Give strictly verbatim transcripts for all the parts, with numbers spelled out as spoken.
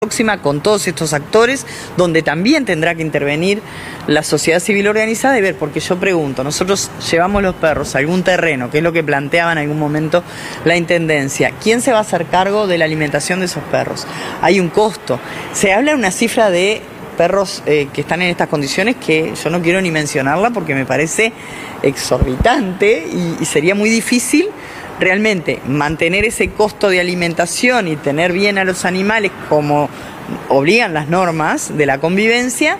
próxima con todos estos actores, donde también tendrá que intervenir la sociedad civil organizada y ver, porque yo pregunto, nosotros llevamos los perros a algún terreno, que es lo que planteaba en algún momento la Intendencia, ¿quién se va a hacer cargo de la alimentación de esos perros? Hay un costo, se habla de una cifra de perros eh, que están en estas condiciones que yo no quiero ni mencionarla porque me parece exorbitante y, y sería muy difícil realmente mantener ese costo de alimentación y tener bien a los animales como obligan las normas de la convivencia.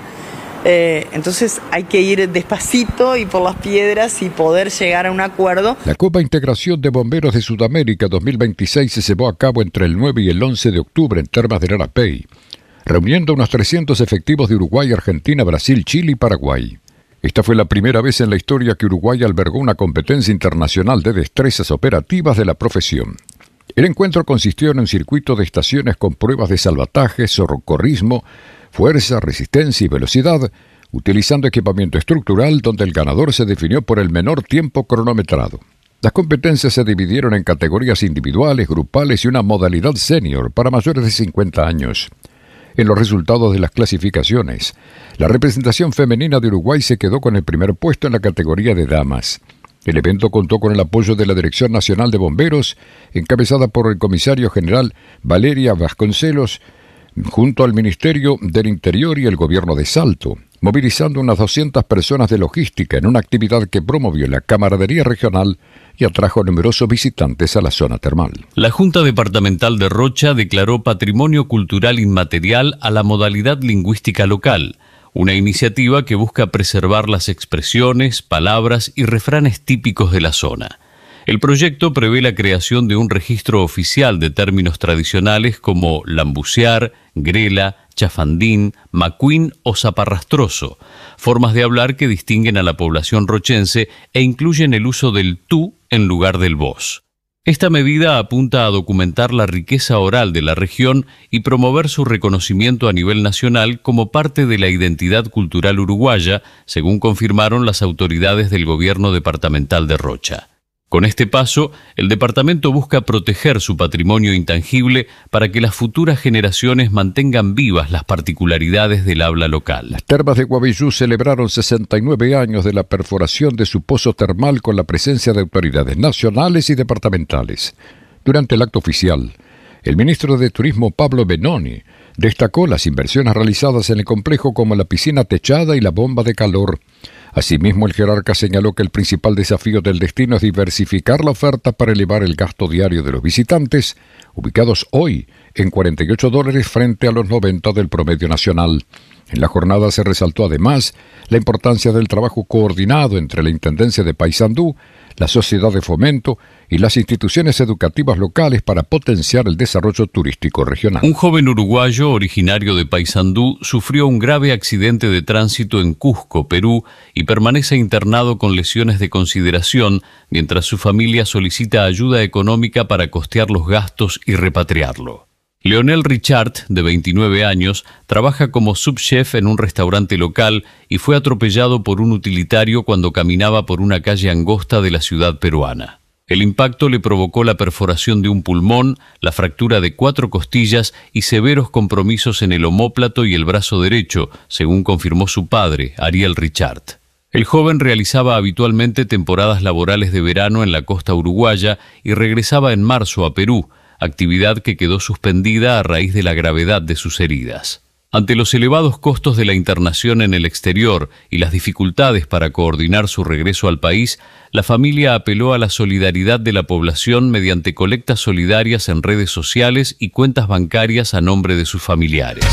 Eh, entonces hay que ir despacito y por las piedras y poder llegar a un acuerdo. La Copa Integración de Bomberos de Sudamérica dos mil veintiséis se llevó a cabo entre el nueve y el once de octubre en Termas del Arapey, reuniendo unos trescientos efectivos de Uruguay, Argentina, Brasil, Chile y Paraguay. Esta fue la primera vez en la historia que Uruguay albergó una competencia internacional de destrezas operativas de la profesión. El encuentro consistió en un circuito de estaciones con pruebas de salvataje, socorrismo, fuerza, resistencia y velocidad, utilizando equipamiento estructural donde el ganador se definió por el menor tiempo cronometrado. Las competencias se dividieron en categorías individuales, grupales y una modalidad senior para mayores de cincuenta años. En los resultados de las clasificaciones, la representación femenina de Uruguay se quedó con el primer puesto en la categoría de damas. El evento contó con el apoyo de la Dirección Nacional de Bomberos, encabezada por el comisario general Valeria Vasconcelos, junto al Ministerio del Interior y el Gobierno de Salto, movilizando unas doscientas personas de logística en una actividad que promovió la camaradería regional y atrajo a numerosos visitantes a la zona termal. La Junta Departamental de Rocha declaró Patrimonio Cultural Inmaterial a la modalidad lingüística local, una iniciativa que busca preservar las expresiones, palabras y refranes típicos de la zona. El proyecto prevé la creación de un registro oficial de términos tradicionales como lambucear, grela, chafandín, macuín o zaparrastroso, formas de hablar que distinguen a la población rochense e incluyen el uso del tú en lugar del vos. Esta medida apunta a documentar la riqueza oral de la región y promover su reconocimiento a nivel nacional como parte de la identidad cultural uruguaya, según confirmaron las autoridades del gobierno departamental de Rocha. Con este paso, el departamento busca proteger su patrimonio intangible para que las futuras generaciones mantengan vivas las particularidades del habla local. Las termas de Guavillú celebraron sesenta y nueve años de la perforación de su pozo termal con la presencia de autoridades nacionales y departamentales. Durante el acto oficial, el ministro de Turismo Pablo Benoni destacó las inversiones realizadas en el complejo como la piscina techada y la bomba de calor. Asimismo, el jerarca señaló que el principal desafío del destino es diversificar la oferta para elevar el gasto diario de los visitantes, ubicados hoy en cuarenta y ocho dólares frente a los noventa del promedio nacional. En la jornada se resaltó además la importancia del trabajo coordinado entre la Intendencia de Paysandú, la Sociedad de Fomento y las instituciones educativas locales para potenciar el desarrollo turístico regional. Un joven uruguayo originario de Paysandú sufrió un grave accidente de tránsito en Cusco, Perú, y permanece internado con lesiones de consideración, mientras su familia solicita ayuda económica para costear los gastos y repatriarlo. Leonel Richard, de veintinueve años, trabaja como subchef en un restaurante local y fue atropellado por un utilitario cuando caminaba por una calle angosta de la ciudad peruana. El impacto le provocó la perforación de un pulmón, la fractura de cuatro costillas y severos compromisos en el omóplato y el brazo derecho, según confirmó su padre, Ariel Richard. El joven realizaba habitualmente temporadas laborales de verano en la costa uruguaya y regresaba en marzo a Perú, actividad que quedó suspendida a raíz de la gravedad de sus heridas. Ante los elevados costos de la internación en el exterior y las dificultades para coordinar su regreso al país, la familia apeló a la solidaridad de la población mediante colectas solidarias en redes sociales y cuentas bancarias a nombre de sus familiares.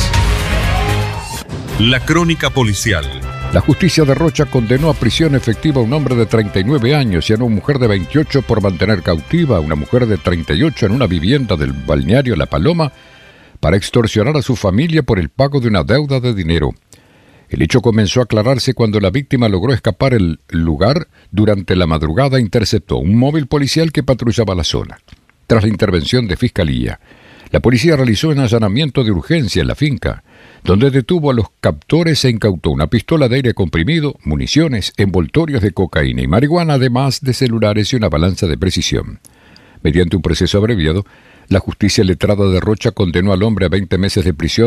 La crónica policial. La justicia de Rocha condenó a prisión efectiva a un hombre de treinta y nueve años y a una mujer de veintiocho por mantener cautiva a una mujer de treinta y ocho en una vivienda del balneario La Paloma para extorsionar a su familia por el pago de una deuda de dinero. El hecho comenzó a aclararse cuando la víctima logró escapar el lugar. Durante la madrugada interceptó un móvil policial que patrullaba la zona. Tras la intervención de Fiscalía, la policía realizó un allanamiento de urgencia en la finca, donde detuvo a los captores e incautó una pistola de aire comprimido, municiones, envoltorios de cocaína y marihuana, además de celulares y una balanza de precisión. Mediante un proceso abreviado, La justicia letrada de Rocha condenó al hombre a veinte meses de prisión